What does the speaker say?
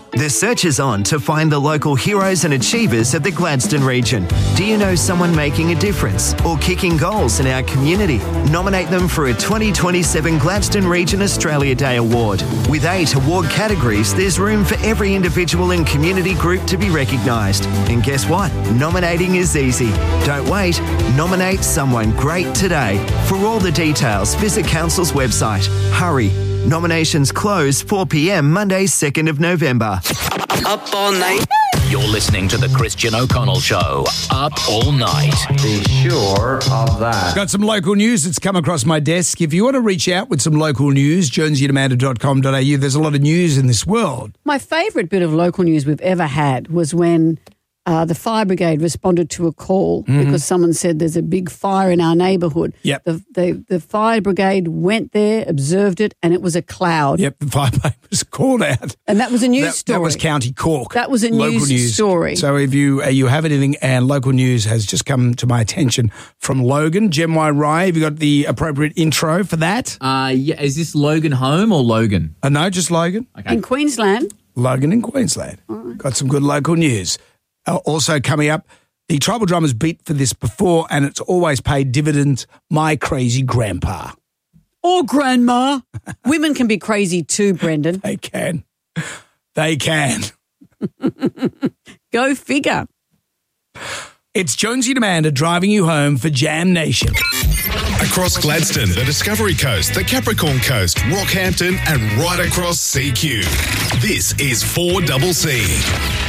The search is on to find the local heroes and achievers of the Gladstone region. Do you know someone making a difference or kicking goals in our community? Nominate them for a 2027 Gladstone Region Australia Day Award. With 8 award categories, there's room for every individual and community group to be recognised. And guess what? Nominating is easy. Don't wait. Nominate someone great today. For all the details, visit Council's website. Hurry. Nominations close 4 p.m. Monday, 2nd of November. Up all night. You're listening to the Christian O'Connell Show. Up all night. Be sure of that. Got some local news that's come across my desk. If you want to reach out with some local news, jonesyandamanda.com.au. There's a lot of news in this world. My favourite bit of local news we've ever had was when the fire brigade responded to a call because someone said there's a big fire in our neighbourhood. Yep. The fire brigade went there, observed it, and it was a cloud. Yep, the fire brigade was called out. And that was a news story. That was County Cork. That was a local news story. So if you have anything, and local news has just come to my attention from Logan. Gem Y Rye, have you got the appropriate intro for that? Yeah. Is this Logan home or Logan? No, just Logan. Okay. In Queensland. Logan in Queensland. Right. Got some good local news. Also coming up, the Tribal Drummers beat for this before, and it's always paid dividends. My crazy grandpa. Or grandma. Women can be crazy too, Brendan. They can. They can. Go figure. It's Jonesy and Amanda driving you home for Jam Nation. Across Gladstone, the Discovery Coast, the Capricorn Coast, Rockhampton, and right across CQ. This is 4CC.